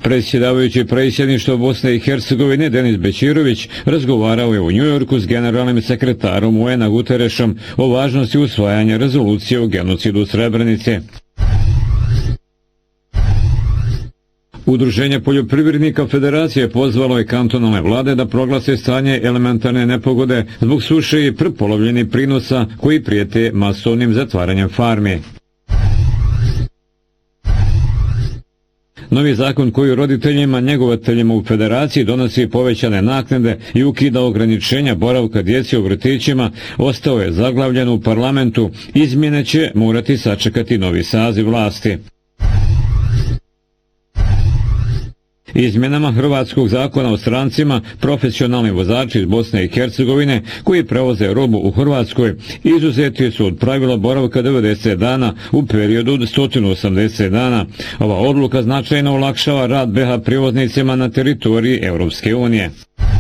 Predsjedavajući predsjedništvo Bosne i Hercegovine Denis Bećirović razgovarao je u Njujorku s generalnim sekretarom UN-a Guterešom o važnosti usvajanja rezolucije o genocidu u Srebrenici. Udruženje poljoprivrednika Federacije pozvalo je kantonalne vlade da proglase stanje elementarne nepogode zbog suše i prepolovljenih prinosa koji prijete masovnim zatvaranjem farmi. Novi zakon koji roditeljima njegovateljima u Federaciji donosi povećane naknade i ukida ograničenja boravka djece u vrtićima ostao je zaglavljen u parlamentu. Izmjene će morati sačekati novi saziv vlasti. Izmjenama hrvatskog zakona o strancima profesionalni vozači iz Bosne i Hercegovine koji prevoze robu u Hrvatskoj izuzeti su od pravila boravka 90 dana u periodu od 180 dana. Ova odluka značajno olakšava rad BiH prijevoznicima na teritoriji Europske unije.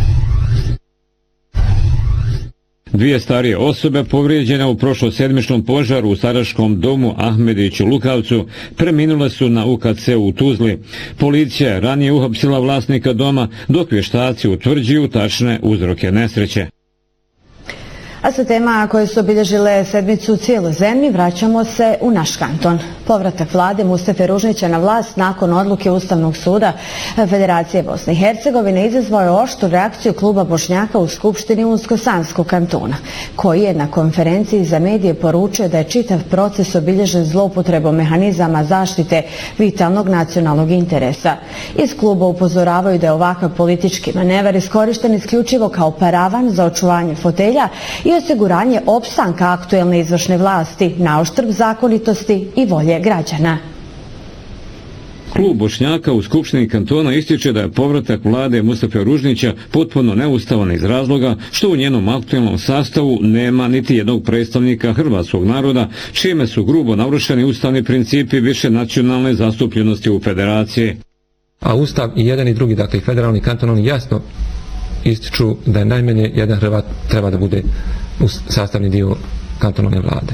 Dvije starije osobe povrijeđene u prošlosedmičnom požaru u staračkom domu Ahmedić u Lukavcu preminule su na UKC u Tuzli. Policija je ranije uhapsila vlasnika doma, dok vještaci utvrđuju tačne uzroke nesreće. A sa tema koje su obilježile sedmicu u cijeloj zemlji vraćamo se u naš kanton. Povratak vlade Mustafe Ružnića na vlast nakon odluke Ustavnog suda Federacije Bosne i Hercegovine izazvao je oštru reakciju kluba Bošnjaka u Skupštini Unsko-Sanskog kantona, koji je na konferenciji za medije poručio da je čitav proces obilježen zloupotrebom mehanizama zaštite vitalnog nacionalnog interesa. Iz kluba upozoravaju da je ovakav politički manevar iskorišten isključivo kao paravan za očuvanje fotelja i osiguranje opstanka aktuelne izvršne vlasti na oštrb zakonitosti i volje građana. Klub Bošnjaka u Skupštini kantona ističe da je povratak vlade Mustafe Ružnića potpuno neustavan iz razloga što u njenom aktualnom sastavu nema niti jednog predstavnika hrvatskog naroda, čime su grubo narušeni ustavni principi više nacionalne zastupljenosti u federaciji. A Ustav i jedan i drugi, dakle i federalni kanton, oni jasno ističu da je najmanje jedan Hrvat treba da bude u sastavni dio kantonalne vlade.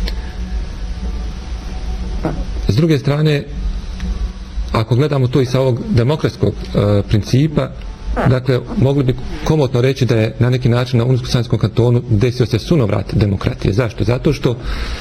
S druge strane, ako gledamo to i sa ovog demokratskog principa, dakle, mogli bi komotno reći da je na neki način na Unsko-Sanskom kantonu desio se sunovrat demokratije. Zašto? Zato što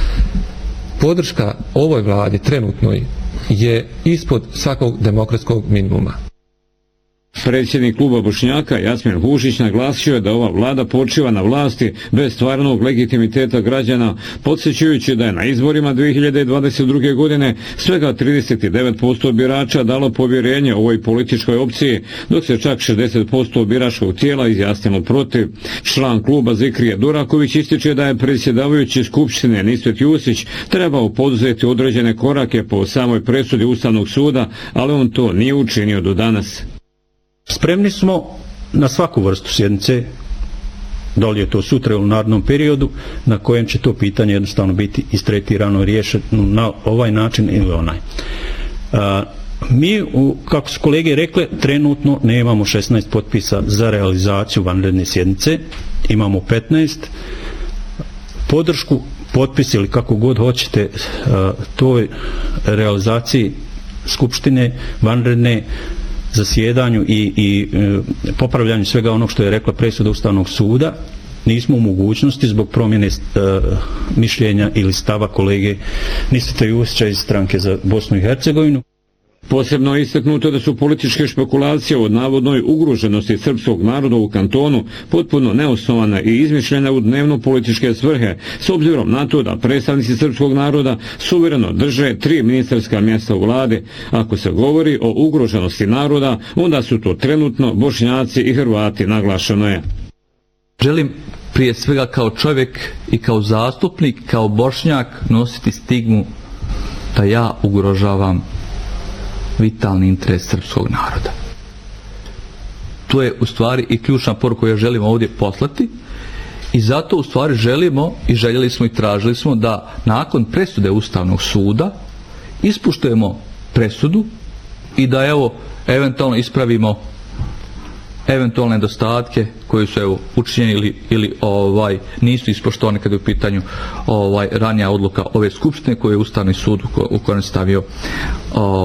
podrška ovoj vladi trenutnoj je ispod svakog demokratskog minimuma. Predsjednik kluba Bošnjaka Jasmin Hušić naglasio je da ova vlada počiva na vlasti bez stvarnog legitimiteta građana, podsjećajući da je na izborima 2022. godine svega 39% birača dalo povjerenje ovoj političkoj opciji, dok se čak 60% biračkog tijela izjasnilo protiv. Član kluba Zikrije Duraković ističe da je predsjedavajući Skupštine Nisvet Jusić trebao poduzeti određene korake po samoj presudi Ustavnog suda, ali on to nije učinio do danas. Spremni smo na svaku vrstu sjednice, da li je to sutra ili u narednom periodu, na kojem će to pitanje jednostavno biti istretirano, riješeno na ovaj način ili onaj. Mi, kako su kolege rekle, trenutno nemamo 16 potpisa za realizaciju vanredne sjednice, imamo 15. Podršku, potpis ili kako god hoćete toj realizaciji Skupštine vanredne, zasjedanju i popravljanju svega onog što je rekla presuda Ustavnog suda, nismo u mogućnosti zbog promjene mišljenja ili stava kolege Nisveta Jusića iz stranke za Bosnu i Hercegovinu. Posebno je istaknuto da su političke špekulacije o navodnoj ugroženosti srpskog naroda u kantonu potpuno neosnovane i izmišljene u dnevno političke svrhe, s obzirom na to da predstavnici srpskog naroda suvereno drže 3 ministarska mjesta u vladi. Ako se govori o ugroženosti naroda, onda su to trenutno Bošnjaci i Hrvati, naglašeno je. Želim prije svega kao čovjek i kao zastupnik, kao Bošnjak nositi stigmu da ja ugrožavam vitalni interes srpskog naroda. To je u stvari i ključna poruka koju želimo ovdje poslati i zato u stvari želimo i željeli smo i tražili smo da nakon presude Ustavnog suda ispuštujemo presudu i da evo eventualno ispravimo eventualne nedostatke koji su učinjeni ili nisu ispoštovani kada je u pitanju ranija odluka ove skupštine koju je Ustavni sud u kojem stavio